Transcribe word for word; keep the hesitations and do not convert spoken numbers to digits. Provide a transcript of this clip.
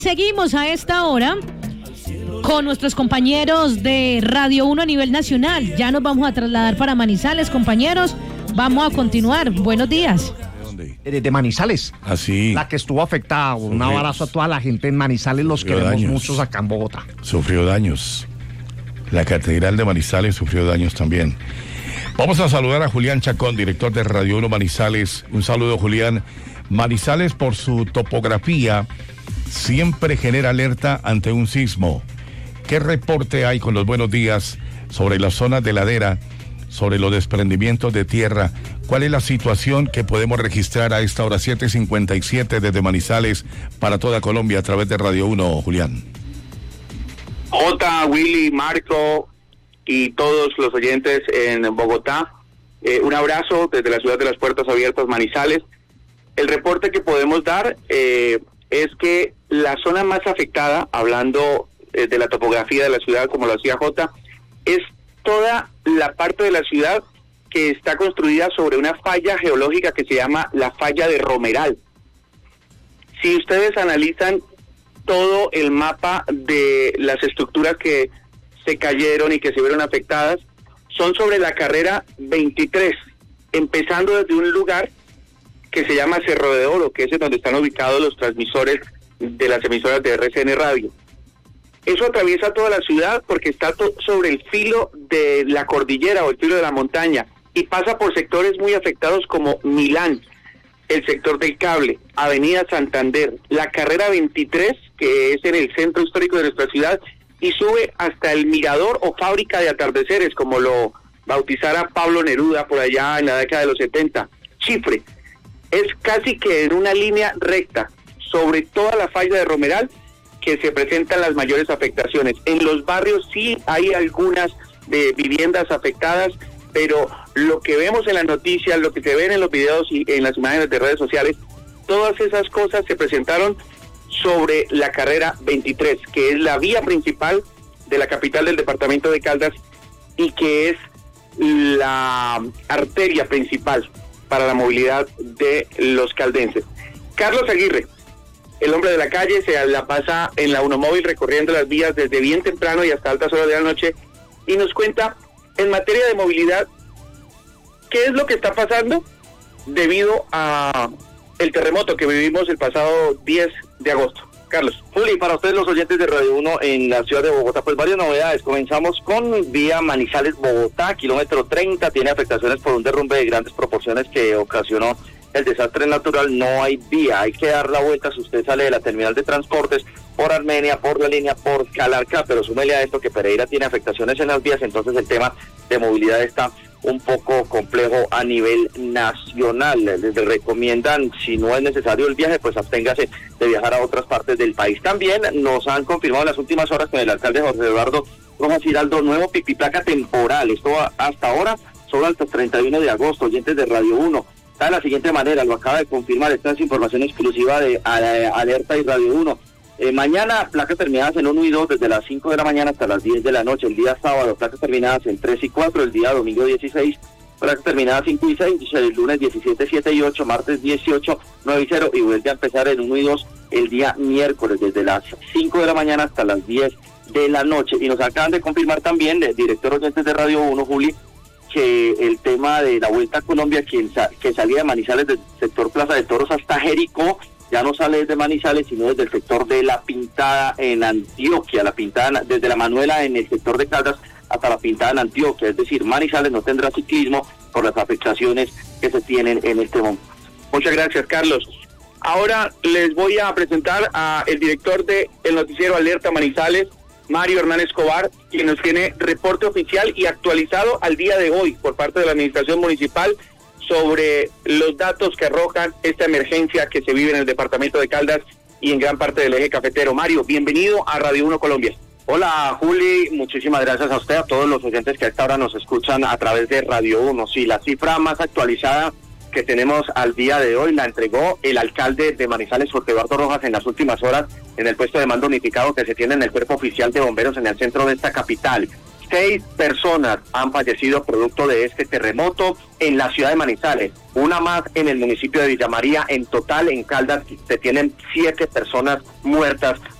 Seguimos a esta hora con nuestros compañeros de Radio uno a nivel nacional. Ya nos vamos a trasladar para Manizales, compañeros. Vamos a continuar. Buenos días. De, de Manizales. Así. La que estuvo afectada. Un Sufrió. abrazo a toda la gente en Manizales, los Sufrió queremos daños. muchos acá en Bogotá. Sufrió daños. La Catedral de Manizales sufrió daños también. Vamos a saludar a Julián Chacón, director de Radio uno Manizales. Un saludo, Julián. Manizales, por su topografía, siempre genera alerta ante un sismo. ¿Qué reporte hay con los buenos días sobre las zonas de ladera, sobre los desprendimientos de tierra? ¿Cuál es la situación que podemos registrar a esta hora siete cincuenta y siete desde Manizales para toda Colombia a través de Radio uno, Julián? J, Willy, Marco y todos los oyentes en Bogotá, eh, un abrazo desde la ciudad de las puertas abiertas, Manizales. El reporte que podemos dar eh, es que la zona más afectada, hablando eh, de la topografía de la ciudad, como lo hacía J, es toda la parte de la ciudad que está construida sobre una falla geológica que se llama la falla de Romeral. Si ustedes analizan todo el mapa de las estructuras que se cayeron y que se vieron afectadas, son sobre la carrera veintitrés, empezando desde un lugar que se llama Cerro de Oro, que es en donde están ubicados los transmisores de las emisoras de R C N Radio. Eso atraviesa toda la ciudad porque está to- sobre el filo de la cordillera o el filo de la montaña y pasa por sectores muy afectados como Milán, el sector del Cable, Avenida Santander, la carrera veintitrés, que es en el centro histórico de nuestra ciudad, y sube hasta el Mirador o Fábrica de Atardeceres, como lo bautizara Pablo Neruda por allá en la década de los setenta, Chifre. Es casi que en una línea recta sobre toda la falla de Romeral que se presentan las mayores afectaciones. En los barrios sí hay algunas de viviendas afectadas, pero lo que vemos en las noticias, lo que se ven en los videos y en las imágenes de redes sociales, todas esas cosas se presentaron sobre la carrera veintitrés, que es la vía principal de la capital del departamento de Caldas y que es la arteria principal para la movilidad de los caldenses. Carlos Aguirre, el hombre de la calle, se la pasa en la Unomóvil recorriendo las vías desde bien temprano y hasta altas horas de la noche y nos cuenta en materia de movilidad qué es lo que está pasando debido a el terremoto que vivimos el pasado diez de agosto. Carlos. Juli, para ustedes los oyentes de Radio uno en la ciudad de Bogotá, pues varias novedades. Comenzamos con vía Manizales-Bogotá, kilómetro treinta, tiene afectaciones por un derrumbe de grandes proporciones que ocasionó el desastre natural. No hay vía, hay que dar la vuelta si usted sale de la terminal de transportes por Armenia, por la línea, por Calarcá, pero súmele a esto que Pereira tiene afectaciones en las vías, entonces el tema de movilidad está un poco complejo a nivel nacional. Les recomiendan, si no es necesario el viaje, pues absténgase de viajar a otras partes del país. También nos han confirmado en las últimas horas con el alcalde Jorge Eduardo Rojas Giraldo nuevo pipiplaca temporal. Esto hasta ahora solo hasta el treinta y uno de agosto, oyentes de Radio uno. Está de la siguiente manera, lo acaba de confirmar, esta es información exclusiva de Alerta y Radio uno. Eh, mañana, placas terminadas en uno y dos desde las cinco de la mañana hasta las diez de la noche. El día sábado, placas terminadas en tres y cuatro. El día domingo dieciséis, placas terminadas cinco y seis. El lunes diecisiete, siete y ocho. Martes dieciocho, nueve y cero. Y vuelve a empezar en uno y dos el día miércoles desde las cinco de la mañana hasta las diez de la noche. Y nos acaban de confirmar también, el director oyentes de Radio uno, Juli, que el tema de la Vuelta a Colombia, quien sa- que salía de Manizales del sector Plaza de Toros hasta Jericó, ya no sale desde Manizales, sino desde el sector de La Pintada en Antioquia, la Pintada desde La Manuela en el sector de Caldas hasta La Pintada en Antioquia, es decir, Manizales no tendrá ciclismo por las afectaciones que se tienen en este momento. Muchas gracias, Carlos. Ahora les voy a presentar a el director de el noticiero Alerta Manizales, Mario Hernán Escobar, quien nos tiene reporte oficial y actualizado al día de hoy por parte de la administración municipal sobre los datos que arrojan esta emergencia que se vive en el departamento de Caldas y en gran parte del eje cafetero. Mario, bienvenido a Radio uno Colombia. Hola Juli, muchísimas gracias a usted, a todos los oyentes que a esta hora nos escuchan a través de Radio uno. Sí, la cifra más actualizada que tenemos al día de hoy la entregó el alcalde de Manizales, Jorge Eduardo Rojas, en las últimas horas en el puesto de mando unificado que se tiene en el cuerpo oficial de bomberos en el centro de esta capital. Seis personas han fallecido producto de este terremoto en la ciudad de Manizales, una más en el municipio de Villa María. En total, en Caldas se tienen siete personas muertas